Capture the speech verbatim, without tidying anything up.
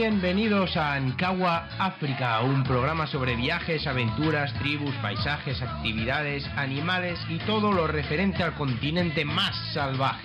Bienvenidos a Ankawa, África, un programa sobre viajes, aventuras, tribus, paisajes, actividades, animales y todo lo referente al continente más salvaje